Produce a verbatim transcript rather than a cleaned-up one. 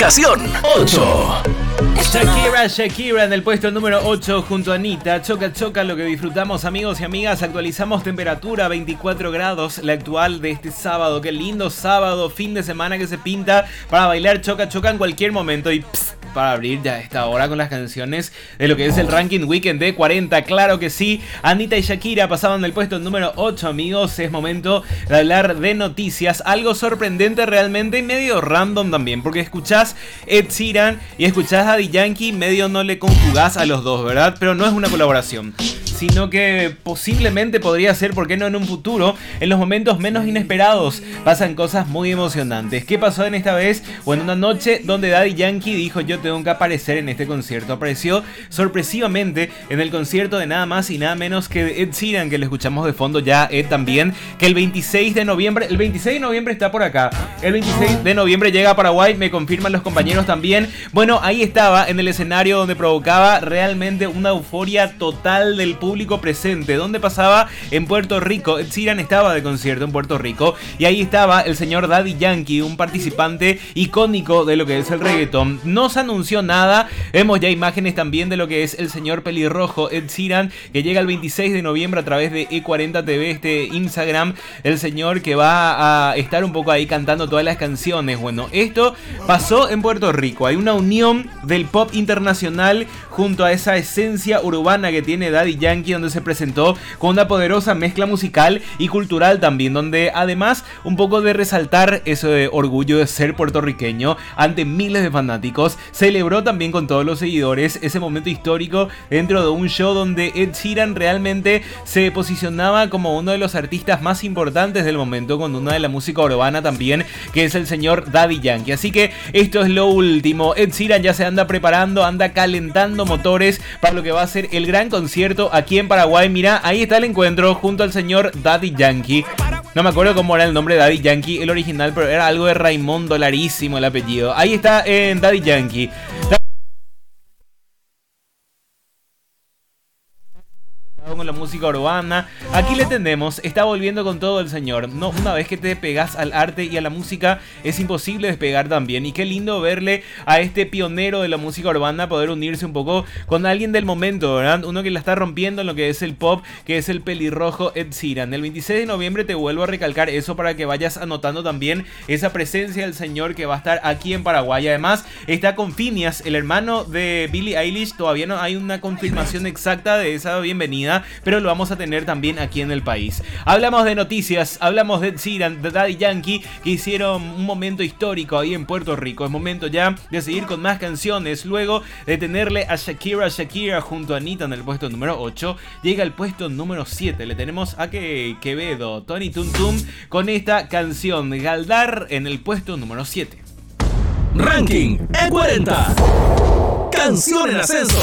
Estación ocho. Shakira, Shakira en el puesto número ocho junto a Anita. Choca, choca lo que disfrutamos, amigos y amigas. Actualizamos temperatura, veinticuatro grados, la actual de este sábado. Qué lindo sábado, fin de semana que se pinta para bailar choca, choca en cualquier momento. Y pss, para abrir ya esta hora con las canciones de lo que es el ranking weekend de cuarenta. Claro que sí, Anita y Shakira pasaban del puesto número ocho, amigos. Es momento de hablar de noticias. Algo sorprendente realmente y medio random también, porque escuchás Ed Sheeran y escuchás a Daddy Yankee, medio no le conjugás a los dos, ¿verdad? Pero no es una colaboración, sino que posiblemente podría ser, ¿por qué no en un futuro? En los momentos menos inesperados pasan cosas muy emocionantes. ¿Qué pasó en esta vez? Bueno, una noche donde Daddy Yankee dijo: yo tengo que aparecer en este concierto. Apareció sorpresivamente en el concierto de nada más y nada menos que de Ed Sheeran, que lo escuchamos de fondo ya, Ed también, que el veintiséis de noviembre, el veintiséis de noviembre está por acá, el veintiséis de noviembre llega a Paraguay, me confirman los compañeros también. Bueno, ahí estaba en el escenario donde provocaba realmente una euforia total del público presente. ¿Dónde pasaba? En Puerto Rico. Ed Sheeran estaba de concierto en Puerto Rico y ahí estaba el señor Daddy Yankee, un participante icónico de lo que es el reggaetón. No se anunció nada, vemos ya imágenes también de lo que es el señor pelirrojo Ed Sheeran, que llega el veintiséis de noviembre a través de E cuarenta T V, este Instagram, el señor que va a estar un poco ahí cantando todas las canciones. Bueno, esto pasó en Puerto Rico. Hay una unión del pop internacional junto a esa esencia urbana que tiene Daddy Yankee, donde se presentó con una poderosa mezcla musical y cultural también, donde además un poco de resaltar ese orgullo de ser puertorriqueño ante miles de fanáticos, celebró también con todos los seguidores ese momento histórico dentro de un show donde Ed Sheeran realmente se posicionaba como uno de los artistas más importantes del momento, con una de la música urbana también, que es el señor Daddy Yankee. Así que esto es lo último. Ed Sheeran ya se anda preparando, anda calentando motores para lo que va a ser el gran concierto aquí en Paraguay. Mira, ahí está el encuentro junto al señor Daddy Yankee. No me acuerdo cómo era el nombre de Daddy Yankee, el original, pero era algo de Raimundo, larísimo el apellido. Ahí está en Daddy Yankee. Con la música urbana, aquí le tenemos, está volviendo con todo el señor. No, una vez que te pegas al arte y a la música es imposible despegar también, y qué lindo verle a este pionero de la música urbana poder unirse un poco con alguien del momento, ¿verdad? Uno que la está rompiendo en lo que es el pop, que es el pelirrojo Ed Sheeran. El veintiséis de noviembre te vuelvo a recalcar eso para que vayas anotando también esa presencia del señor que va a estar aquí en Paraguay. Además está con Phineas, el hermano de Billie Eilish. Todavía no hay una confirmación exacta de esa bienvenida, pero lo vamos a tener también aquí en el país. Hablamos de noticias, hablamos de Ed Sheeran, de Daddy Yankee, que hicieron un momento histórico ahí en Puerto Rico. Es momento ya de seguir con más canciones. Luego de tenerle a Shakira, Shakira junto a Anita en el puesto número ocho, llega el puesto número siete. Le tenemos a que Quevedo, Tony Tum Tum, con esta canción Galdar en el puesto número siete. Ranking E cuarenta. Canción en ascenso.